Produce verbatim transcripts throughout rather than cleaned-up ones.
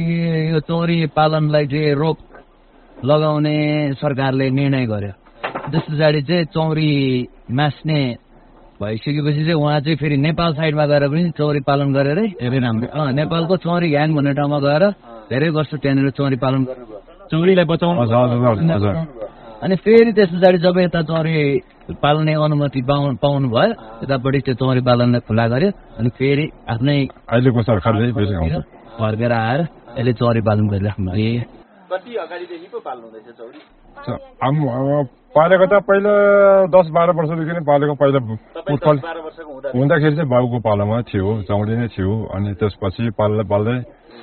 यो चौरी पालनलाई चाहिँ रोक लगाउने सरकारले निर्णय गर्यो। त्यस पछाडि चाहिँ चौरी मास्ने भइसकेपछि चाहिँ उहाँ चाहिँ फेरि नेपाल साइडमा गएर पनि चौरी पालन गरेरै धेरै राम्रो नेपालको चौरी घ्याङ भन्ने ठाउँमा गएर धेरै वर्ष त्यहाँनिर चौरी पालन गर्नुभयो, चौरीलाई बचाउनु। अनि फेरि त्यस पछाडि जब यता चौरी पाल्ने अनुमति पाउनु पाउनु भयो यतापट्टि त्यो चौरी पालनलाई खुला गर्यो। अनि फेरि आफ्नै अहिलेको सरकारले फर्केर आएर यसले चौरी पालन गरिराख्नु भयो। कति अगाडिदेखि पो पाल्नु हुँदैछ चौरी? पालेको त पहिला दस बाह्र वर्षदेखि नै पालेको। पहिला हुँदाखेरि चाहिँ बाबुको पालामा थियो, चौरी नै थियो। अनि त्यसपछि पाल्दै पाल्दै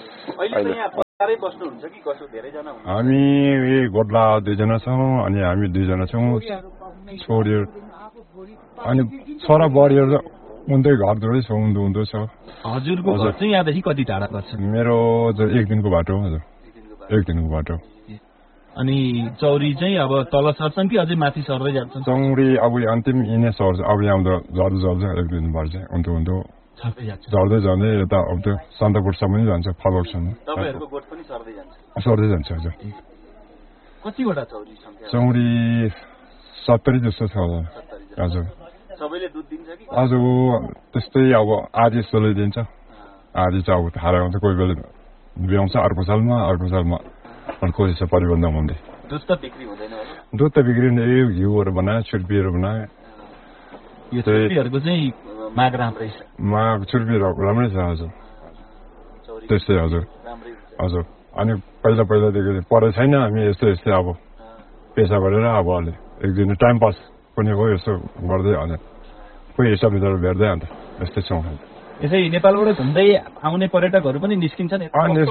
हामी गोडला दुईजना छौँ अनि हामी दुईजना छौँ छोरीहरू। अनि छोरा बुहारीहरू उन्तै घर जोडै छ, उन्दो उन्दो छ। हजुरको घर चाहिँ यहाँदेखि कति टाढा पर्छ? मेरो एक दिनको बाटो हो हजुर, एक दिनको बाटो। अनि चौरी चाहिँ अब तल सर्छन् कि अझै माथि सर्दै जान्छन्? चौरी अब अन्तिम यिनै सर्छ, अब यहाँ झर्दै झर्छ एक दिन भर चाहिँ उन्तो उन्तो झर्दै झर्दै यता अब त्यो सन्दकपुरसम्म नै जान्छ, फलकसम्म सर्दै जान्छ हजुर। कतिवटा चौरी चौरी सत्तरी जस्तो छ होला हजुर। हजुर त्यस्तै अब आधी जस्तोले दिन्छ, आधी चाहिँ अब थाहा आउँछ। कोही बेला भ्याउँछ अर्को सालमा, अर्को सालमा अर्को यसो परिबन्ध हुँदै। दुध त बिक्री हुँदैन? दुध त बिक्री हुँदैन, घिउहरू बनायो, छुर्पीहरू बनायो। यो छुर्पीहरूको चाहिँ माग राम्रै छ? माग छुर्पीहरूको राम्रै छ हजुर, त्यस्तै हजुर हजुर। अनि पहिला पहिलादेखि पढाइ छैन, हामी यस्तो यस्तै अब पेसा गरेर अब अलि एक दिन टाइम पास पनि हो, यस्तो गर्दै अनि कोही हिसाब किताब भेट्दै अन्त यस्तै छौँ। यसै नेपालबाट घुम्दै आउने पर्यटकहरू पनि निस्किन्छन्?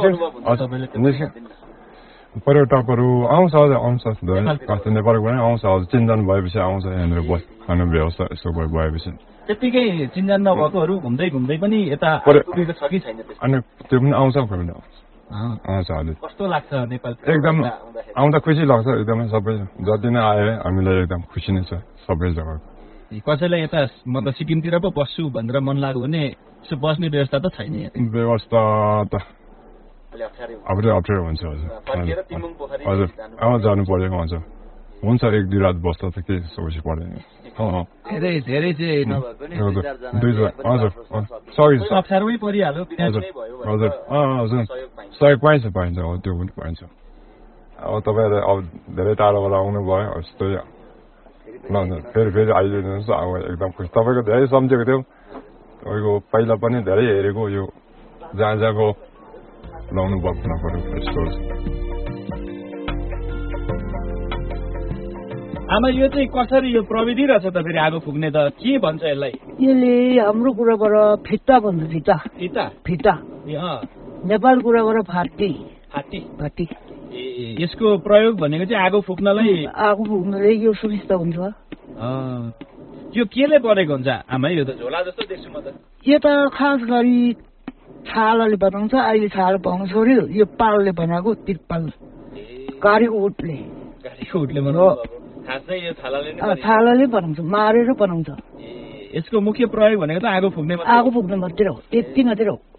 पर्यटकहरू आउँछ हजुर, आउँछ नेपालको पनि आउँछ हजुर। चिन्जान भएपछि आउँछ यहाँनिर बस खानु व्यवस्था यसो भएपछि। त्यतिकै चिन्जान नभएकोहरू घुम्दै घुम्दै पनि यता पुगेको छ कि छैन? अनि त्यो पनि आउँछ, कोही बेला आउँछ हजुर। कस्तो लाग्छ नेपाल? एकदम आउँदा खुसी लाग्छ एकदमै। सबै जति नै आए हामीलाई एकदम खुसी नै छ सबै जग्गा। कसैलाई यता म त सिक्किमतिर पो बस्छु भनेर मन लाग्यो भने यसो बस्ने व्यवस्था त छैन? व्यवस्था त अप्ठ्यारो अप्ठ्यारो हुन्छ हजुर हजुर। अब जानु पर्यो हजुर, हुन्छ एक दुई रात बस्दा त के समस्या पर्दैन। धेरै धेरै चाहिँ हजुर हजुर सही अप्ठ्यारोमै परिहाल्यो हजुर हजुर हजुर। सहयोग पाइन्छ पाइन्छ हो, त्यो पनि पाइन्छ। अब तपाईँहरू अब धेरै टाढोबाट आउनु भयो यस्तो ल फेरि फेरि आइदिनुहोस्। अब एकदम खुसी, तपाईँको धेरै सम्झेको थियौँ, तपाईँको पहिला पनि धेरै हेरेको, यो जहाँ जहाँको लाउनु बस्नु पर्यो यस्तो। आमा यो चाहिँ कसरी यो प्रविधि रहेछ त फेरि आगो फुक्ने त? के भन्छ यसलाई? यसले हाम्रो कुराबाट फिट्टा भन्छ। फिट्टा फिट्टा फिट्टा नेपाल कुराबाट फाटी फाटी फाटी। ए यसको प्रयोग भनेको चाहिँ आगो फुक्नलाई? आगो फुक्नलाई यो सुविस्ता हुन्छ। यो केले बनेको हुन्छ आमा? यो त झोला जस्तो देख्छु म त। यो त खास गरी छालाले बनाउँछ, अहिले छाला पाउनु छोड्यो। यो पालले बनाएको तिरपाल, गाडीको उठले गाडीको उठले बनाएको छालाले बनाउँछ, मारेर बनाउँछ। यसको मुख्य प्रयोग भनेको त आगो फुक्ने आगो फुक्ने मात्रै हो, त्यति मात्रै हो।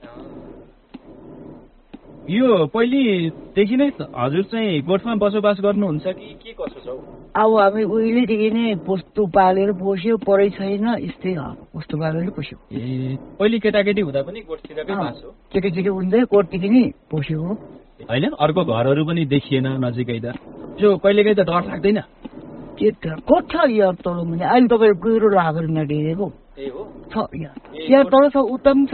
यो पहिलेदेखि नै हजुर चाहिँ गोठमा बसोबास गर्नुहुन्छ कि के कसो छ? अब हामी उहिलेदेखि नै पोस्तो पालेर पोस्यो, पढाइ छैन यस्तै पोस्तो पालेर पोस्यो। ए पहिले केटाकेटी हुँदा पनि गोठतिरकै बास हो? केटाकेटी हुँदै गोठदेखि नै पोस्यो हो होइन? अर्को घरहरू पनि देखिएन नजिकै त? त्यो कहिलेकाहीँ त डर लाग्दैन? के कोठ छ यहाँ तल भने? अहिले तपाईँ कुहिरो लागेर नडेरेको छ यहाँ तल छ, उता पनि छ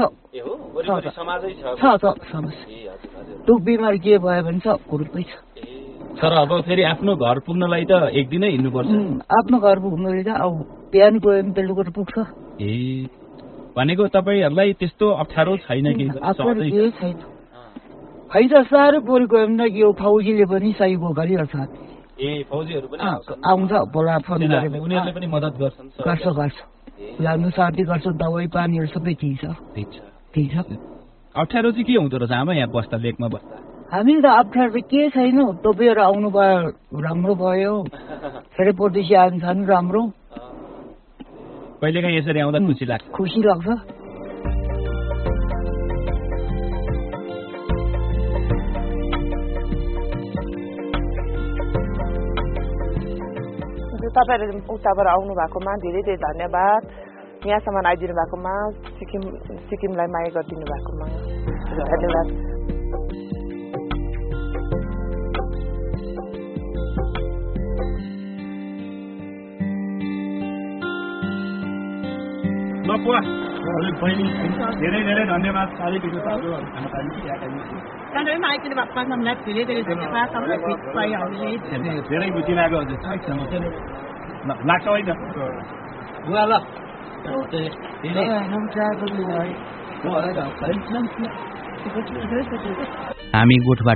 छ समाज। त्यो बिमारी के भयो भने छ ग्रुपै छ। तर अब फेरि आफ्नो घर पुग्नलाई त एक दिनै हिँड्नुपर्छ? आफ्नो घर पुग्नलाई त अब बिहान गयो भने बेलुका पुग्छ। ए भनेको तपाईँहरूलाई त्यस्तो अप्ठ्यारो छैन कि? केही छैन खै त। साह्रै परि गयो भने यो फौजीले पनि सहीको गरिहाल्छ। ए फौजीहरू पनि आउँछ, बोला फोन गरेर उनीहरूले पनि मद्दत गर्छन्? गर्छ गर्छ, लानु साथी गर्छ, दबाई पानीहरू सबै दिन्छ दिन्छ। अप्ठ्यारो चाहिँ के हुँदो रहेछ आमा यहाँ बस्दा, लेकमा बस्दा? हामी त अप्ठ्यारो के छैन, तपाईँहरू आउनु भयो राम्रो भयो, फेरि परदेशी आइन्छ नि राम्रो। कहिलेकाहीँ यसरी आउँदा खुसी लाग्छ? खुसी लाग्छ। तपाईँहरू उताबाट आउनु भएकोमा धेरै धेरै धन्यवाद यहाँसम्म आइदिनु भएकोमा सिक्किम सिक्किमलाई माया गरिदिनु भएकोमा धन्यवाद धेरै धेरै धन्यवाद आइदिनु भएको हामीलाई धेरै धेरै धन्यवाद धेरै बुझि लाग्यो हजुर लाग्छ होइन हामी गोठबाट